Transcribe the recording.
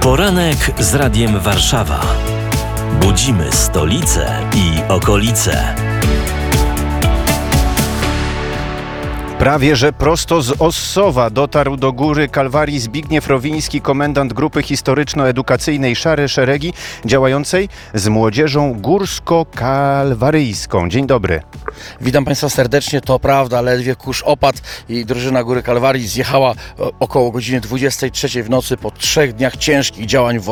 Poranek z Radiem Warszawa. Budzimy stolicę i okolice. Prawie że prosto z Ossowa dotarł do Góry Kalwarii Zbigniew Rowiński, komendant Grupy Historyczno-Edukacyjnej Szare Szeregi, działającej z młodzieżą górsko-kalwaryjską. Dzień dobry. Witam Państwa serdecznie, to prawda, ledwie kurz opadł i drużyna Góry Kalwarii zjechała około godziny 23 w nocy po 3 dniach ciężkich działań w